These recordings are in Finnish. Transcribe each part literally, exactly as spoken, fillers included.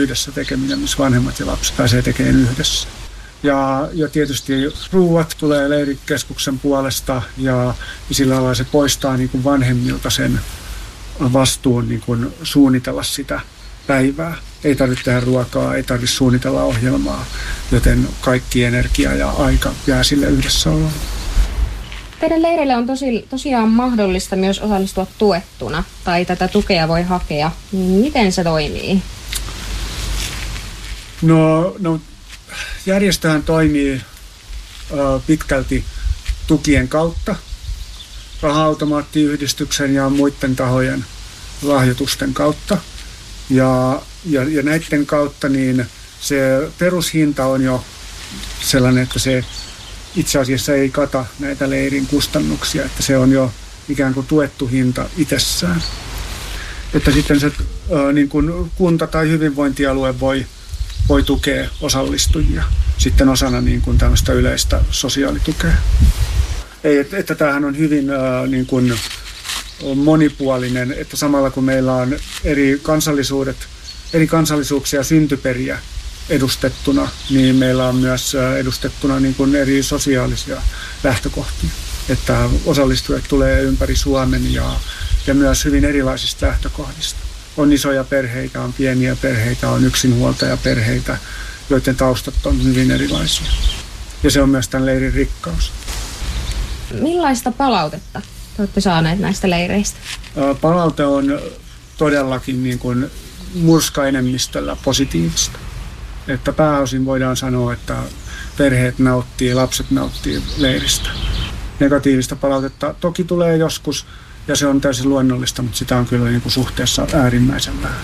yhdessä tekeminen, missä vanhemmat ja lapset pääsee tekemään yhdessä. Ja, ja tietysti ruuat tulee leirikeskuksen puolesta ja sillä lailla se poistaa niin kuin vanhemmilta sen vastuun niin kuin suunnitella sitä päivää. Ei tarvitse tehdä ruokaa, ei tarvitse suunnitella ohjelmaa, joten kaikki energia ja aika jää sille yhdessä olla. Teidän leirille on tosi, tosiaan mahdollista myös osallistua tuettuna, tai tätä tukea voi hakea. Miten se toimii? No, no järjestöhän toimii ö, pitkälti tukien kautta, raha-automaattiyhdistyksen ja muiden tahojen lahjoitusten kautta. Ja, ja, ja näiden kautta niin se perushinta on jo sellainen, että se itse asiassa ei kata näitä leirin kustannuksia, että se on jo ikään kuin tuettu hinta itsessään. Että sitten se ää, niin kuin kunta tai hyvinvointialue voi, voi tukea osallistujia sitten osana niin kuin tämmöistä yleistä sosiaalitukea. Ei, että, että tämähän on hyvin ää, niin kuin monipuolinen, että samalla kun meillä on eri kansallisuudet, eri kansallisuuksia syntyperiä edustettuna, niin meillä on myös edustettuna niin kuin eri sosiaalisia lähtökohtia. Että osallistujat tulee ympäri Suomen ja, ja myös hyvin erilaisista lähtökohdista. On isoja perheitä, on pieniä perheitä, on yksinhuoltajaperheitä, joiden taustat on hyvin erilaisia. Ja se on myös tämän leirin rikkaus. Millaista palautetta te olette saaneet näistä leireistä? Palaute on todellakin niin kuin murskaenemmistöllä positiivista. Että pääosin voidaan sanoa, että perheet nauttii, lapset nauttii leiristä. Negatiivista palautetta toki tulee joskus ja se on täysin luonnollista, mutta sitä on kyllä niin kuin suhteessa äärimmäisen vähän.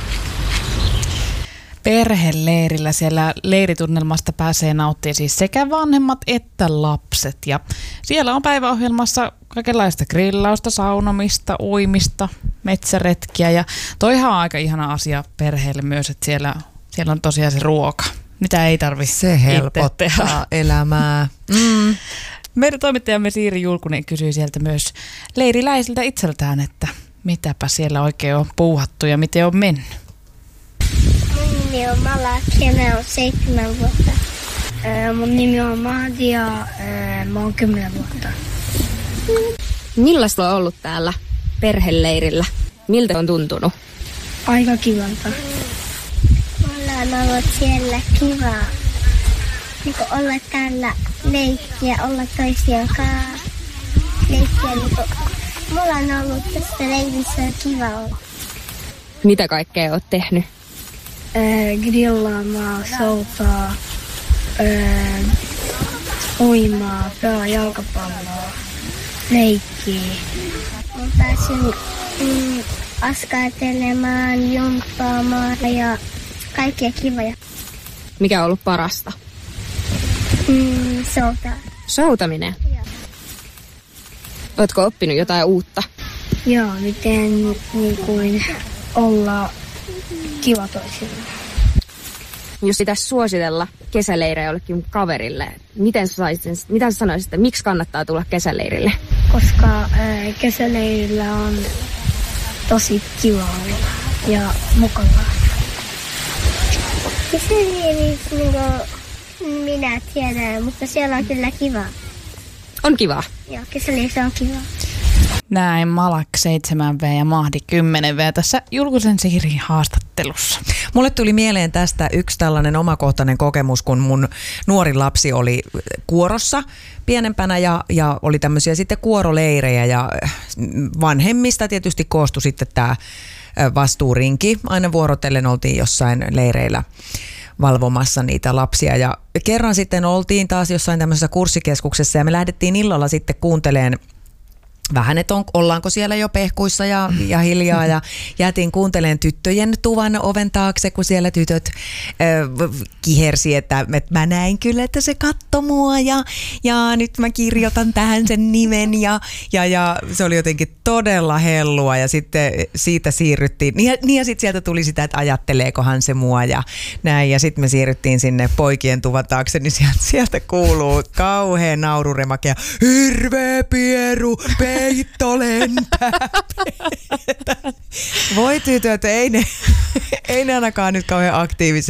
Perheleirillä siellä leiritunnelmasta pääsee nauttimaan siis sekä vanhemmat että lapset. Ja siellä on päiväohjelmassa kaikenlaista grillausta, saunomista, uimista, metsäretkiä. Ja toihan on aika ihana asia perheelle myös, että siellä, siellä on tosiaan se ruoka, mitä ei tarvitse Se helpottaa elämää. Mm. Meidän toimittajamme Siiri Julkunen kysyi sieltä myös leiriläisiltä itseltään, että mitäpä siellä oikein on puuhattu ja miten on mennyt. Mun nimi on Malak ja mä oon seitsemän vuotta. Öö, mun nimi on Mahdi ja öö, mä oon kymmenen vuotta. Millaista on ollut täällä perheleirillä? Miltä on tuntunut? Aika kivalta. Mulla on ollut siellä kivaa. Niin olla täällä leikkiä, olla toisien kanssa. Leikkiä, niin kuin, mulla on ollut tässä leirissä kiva olla. Mitä kaikkea oot tehnyt? Öö, grillaamaan, soutaa, öö, uimaa, pelaa jalkapalloa, leikkiä. Mä pääsin mm, askartelemaan, jumppaamaan ja kaikkia kivoja. Mikä on ollut parasta? Mm, soutaa. Soutaminen? Joo. Ootko oppinut jotain uutta? Joo, miten niin kuin olla kiva toisilleen. Jos pitäisi suositella kesäleirejä jollekin kaverille, miten sä, saisit, mitä sä sanoisit, että miksi kannattaa tulla kesäleirille? Koska ää, kesäleirillä on tosi kiva ja mukavaa. Kesäleirissä niin minä tiedän, mutta siellä on kyllä kiva. On kiva. Joo, kesäleirissä on kiva. Näin Malak seitsemän vuotta ja Mahdi kymmenen vuotta tässä Julkusen Siirin haastattelussa. Mulle tuli mieleen tästä yksi tällainen omakohtainen kokemus, kun mun nuori lapsi oli kuorossa pienempänä ja, ja oli tämmöisiä sitten kuoroleirejä ja vanhemmista tietysti koostui sitten tämä vastuurinki. Aina vuorotellen oltiin jossain leireillä valvomassa niitä lapsia ja kerran sitten oltiin taas jossain tämmöisessä kurssikeskuksessa ja me lähdettiin illalla sitten kuuntelemaan vähän, että on, ollaanko siellä jo pehkuissa ja, ja hiljaa ja jäätiin kuuntelemaan tyttöjen tuvan oven taakse, kun siellä tytöt ö, kihersi, että, että mä näin kyllä, että se katsoi mua ja, ja nyt mä kirjoitan tähän sen nimen ja, ja, ja se oli jotenkin todella hellua ja sitten siitä siirryttiin, niin ja, niin ja sitten sieltä tuli sitä, että ajatteleekohan se mua ja näin ja sitten me siirryttiin sinne poikien tuvan taakse, niin sieltä, sieltä kuuluu kauhean naururemak ja hirveä pieru, peitto lentää. Voi tytöt, ei ne, ei ne ainakaan nyt kauhean aktiivisia